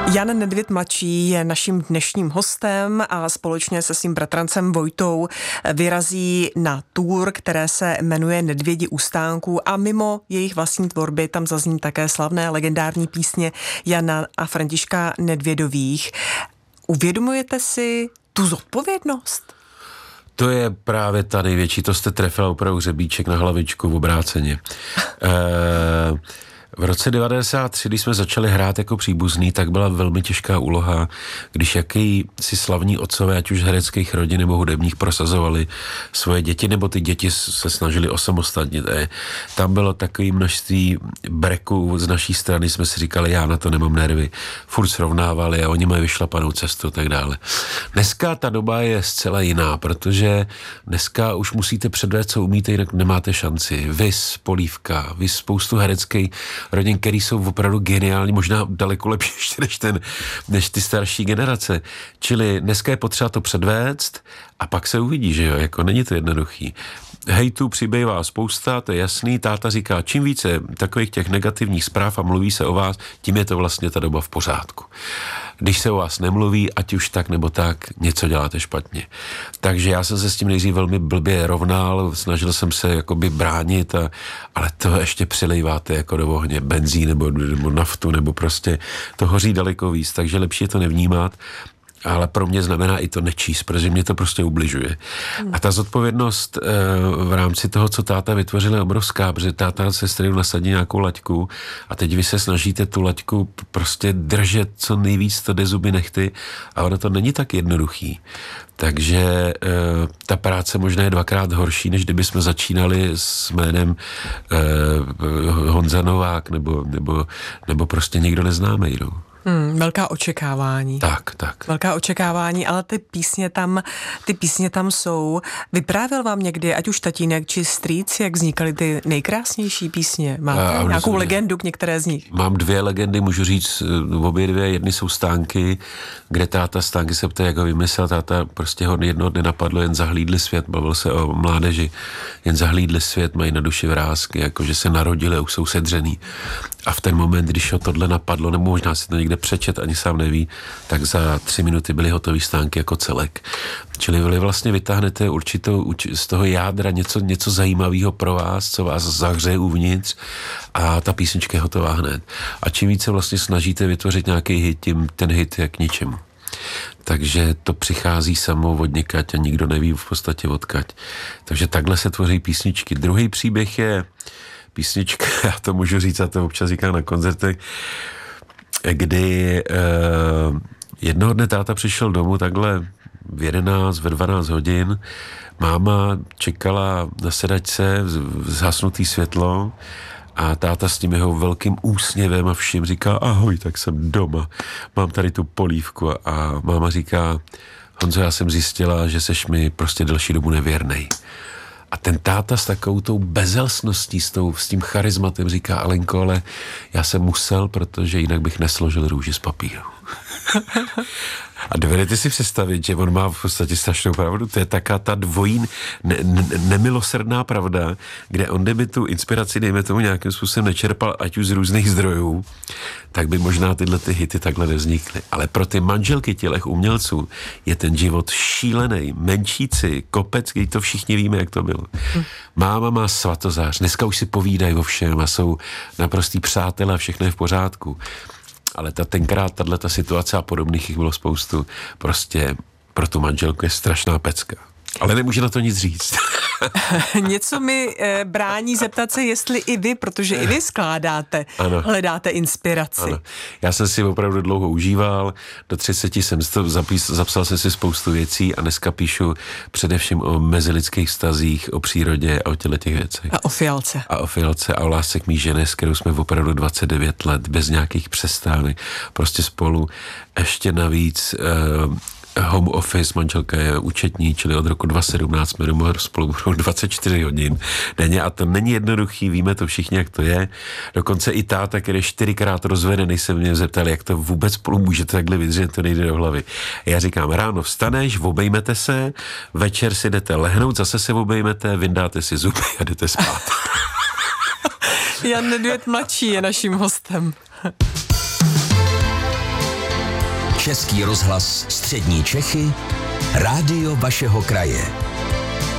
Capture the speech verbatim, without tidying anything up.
Jan Nedvěd mladší je naším dnešním hostem a společně se svým bratrancem Vojtou vyrazí na tour, které se jmenuje Nedvědi u stánků a mimo jejich vlastní tvorby tam zazní také slavné legendární písně Jana a Františka Nedvědových. Uvědomujete si tu zodpovědnost? To je právě ta největší, to jste trefila opravdu hřebíček na hlavičku v obráceně. e- V roce devadesát tři, když jsme začali hrát jako příbuzný, tak byla velmi těžká úloha, když jaký si slavní otcové, ať už hereckých rodin nebo hudebních, prosazovali svoje děti, nebo ty děti se snažili osamostatnit. Tam bylo takové množství breků z naší strany, jsme si říkali, já na to nemám nervy, furt srovnávali a oni mají vyšlapanou cestu a tak dále. Dneska ta doba je zcela jiná, protože dneska už musíte předvést, co umíte, jinak nemáte šanci. Vys, Polívka, vys spoustu hereckých rodin, který jsou opravdu geniální, možná daleko lepší ještě než, ten, než ty starší generace. Čili dneska je potřeba to předvést a pak se uvidí, že jo, jako není to jednoduchý. Hejtu přibývá spousta, to je jasný, táta říká, čím více takových těch negativních zpráv a mluví se o vás, tím je to vlastně ta doba v pořádku. Když se o vás nemluví, ať už tak nebo tak, něco děláte špatně. Takže já jsem se s tím nejdřív velmi blbě rovnal, snažil jsem se jakoby bránit, a, ale to ještě přilejváte jako do ohně benzín nebo, nebo naftu, nebo prostě to hoří daleko víc, takže lepší je to nevnímat. Ale pro mě znamená i to nečíst, protože mě to prostě ubližuje. Hmm. A ta zodpovědnost e, v rámci toho, co táta vytvořil, je obrovská, protože táta se strýl nasadí nějakou laťku a teď vy se snažíte tu laťku prostě držet co nejvíc, to jde zuby nechty a ono to není tak jednoduchý. Takže e, ta práce možná je dvakrát horší, než kdyby jsme začínali s jménem e, Honza Novák nebo, nebo, nebo prostě někdo neznámý. No. Hmm, velká očekávání. Tak, tak. Velká očekávání, ale ty písně tam, ty písně tam jsou. Vyprávěl vám někdy, ať už tatínek či strýc, jak vznikaly ty nejkrásnější písně? Máte a, nějakou legendu k některé z nich? Mám dvě legendy, můžu říct obě dvě. Jedny jsou Stánky, kde táta Stánky se ptá, jak ho vymyslel. Táta prostě ho jednoho dne napadlo, jen zahlídli svět, bavil se o mládeži, jen zahlídli svět, mají na duši vrásky, jakože se narodili a už jsou sedřený. A v ten moment, když ho tohle napadlo, nebo možná si to někde přečet, ani sám neví, tak za tři minuty byly hotový Stánky jako celek. Čili vy vlastně vytáhnete určitou z toho jádra něco, něco zajímavého pro vás, co vás zahřeje uvnitř a ta písnička je hotová hned. A čím více vlastně snažíte vytvořit nějaký hit, tím ten hit je k ničemu. Takže to přichází samo od někať a nikdo neví v podstatě odkaď. Takže takhle se tvoří písničky. Druhý příběh je písnička, já to můžu říct, a to občas říkám na koncertech, kdy eh, jednoho dne táta přišel domů takhle v jedenáct, ve dvanáct hodin, máma čekala na sedačce, zhasnutý světlo a táta s tím jeho velkým úsměvem a vším říká, ahoj, tak jsem doma, mám tady tu polívku a máma říká, Honzo, já jsem zjistila, že seš mi prostě delší dobu nevěrnej. A ten táta s takovou tou bezelstností, s, tou, s tím charizmatem říká, Alenko, ale já jsem musel, protože jinak bych nesložil růži z papíru. A dovedete si představit, že on má v podstatě strašnou pravdu. To je taká ta dvojí ne, ne, nemilosrdná pravda, kde on kdyby tu inspiraci, dejme tomu, nějakým způsobem nečerpal, ať už z různých zdrojů, tak by možná tyhle ty hity takhle nevznikly. Ale pro ty manželky tělech umělců je ten život šílený, menšíci, kopec, když to všichni víme, jak to bylo. Hm. Máma má svatozář, dneska už si povídají o všem a jsou naprostý přátelé a všechno je v pořádku. Ale ta tenkrát, tato situace a podobných jich bylo spoustu, prostě pro tu manželku je strašná pecka. Ale nemůže na to nic říct. Něco mi e, brání zeptat se, jestli i vy, protože i vy skládáte, ano. Hledáte inspiraci. Ano. Já jsem si opravdu dlouho užíval, do třiceti jsem to zapis, zapsal jsem si spoustu věcí a dneska píšu především o mezilidských vztazích, o přírodě a o těle těch věcech. A o fialce. A o fialce a o lásce k mý ženě, s kterou jsme opravdu dvacet devět let, bez nějakých přestávek, prostě spolu ještě navíc... E, home office, manželka je účetní, čili od roku dva tisíce sedmnáct jsme doma spolu dvacet čtyři hodin denně a to není jednoduchý, víme to všichni, jak to je. Dokonce i táta, který je čtyřikrát rozvedený, se mě zeptal, jak to vůbec spolu můžete takhle vydržet, to nejde do hlavy. Já říkám, ráno vstaneš, obejmete se, večer si jdete lehnout, zase se obejmete, vyndáte si zuby a jdete spát. Jan Nedvěd mladší je naším hostem. Český rozhlas Střední Čechy, rádio vašeho kraje.